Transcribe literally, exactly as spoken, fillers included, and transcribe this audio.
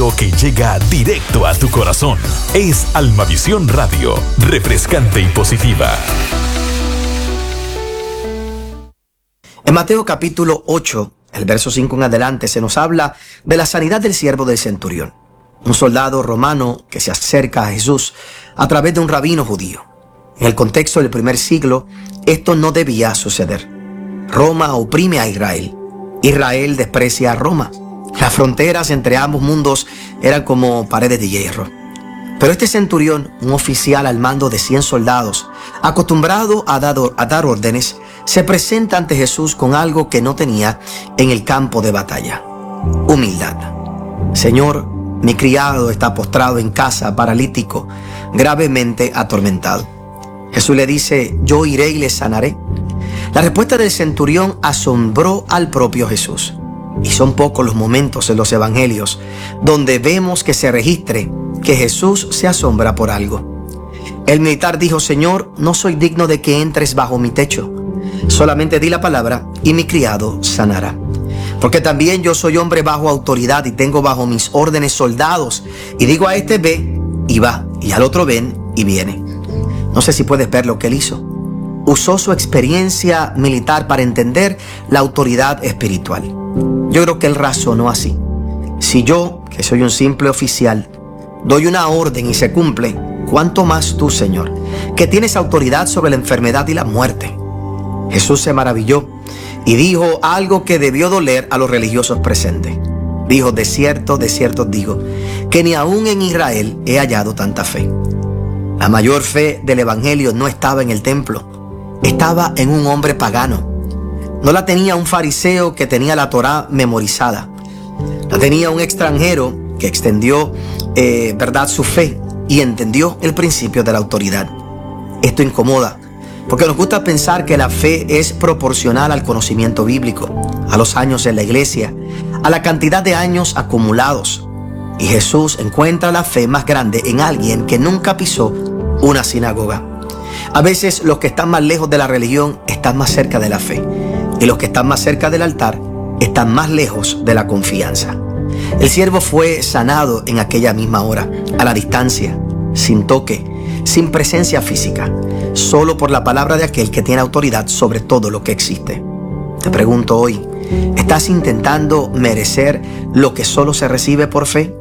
contenido que llega directo a tu corazón. Es Almavisión Radio, refrescante y positiva. En Mateo capítulo ocho, el verso cinco en adelante, se nos habla de la sanidad del siervo del centurión, un soldado romano que se acerca a Jesús a través de un rabino judío. En el contexto del primer siglo, esto no debía suceder. Roma oprime a Israel. Israel desprecia a Roma. Las fronteras entre ambos mundos eran como paredes de hierro. Pero este centurión, un oficial al mando de cien soldados, acostumbrado a dar, a dar órdenes, se presenta ante Jesús con algo que no tenía en el campo de batalla: humildad. Señor, mi criado está postrado en casa, paralítico, gravemente atormentado. Jesús le dice: yo iré y le sanaré. La respuesta del centurión asombró al propio Jesús. Y son pocos los momentos en los evangelios donde vemos que se registre que Jesús se asombra por algo. El militar dijo: Señor, no soy digno de que entres bajo mi techo. Solamente di la palabra y mi criado sanará. Porque también yo soy hombre bajo autoridad y tengo bajo mis órdenes soldados. Y digo a este: ve, y va, y al otro: ven, y viene. No sé si puedes ver lo que él hizo. Usó su experiencia militar para entender la autoridad espiritual. Yo creo que él razonó así: si yo, que soy un simple oficial, doy una orden y se cumple, ¿cuánto más tú, Señor, que tienes autoridad sobre la enfermedad y la muerte? Jesús se maravilló y dijo algo que debió doler a los religiosos presentes. Dijo: de cierto, de cierto os digo, que ni aún en Israel he hallado tanta fe. La mayor fe del evangelio no estaba en el templo, estaba en un hombre pagano. No la tenía un fariseo que tenía la Torá memorizada. La tenía un extranjero que extendió, eh, verdad, su fe y entendió el principio de la autoridad. Esto incomoda, porque nos gusta pensar que la fe es proporcional al conocimiento bíblico, a los años en la iglesia, a la cantidad de años acumulados. Y Jesús encuentra la fe más grande en alguien que nunca pisó una sinagoga. A veces los que están más lejos de la religión están más cerca de la fe, y los que están más cerca del altar están más lejos de la confianza. El siervo fue sanado en aquella misma hora, a la distancia, sin toque, sin presencia física, solo por la palabra de aquel que tiene autoridad sobre todo lo que existe. Te pregunto hoy: ¿estás intentando merecer lo que solo se recibe por fe?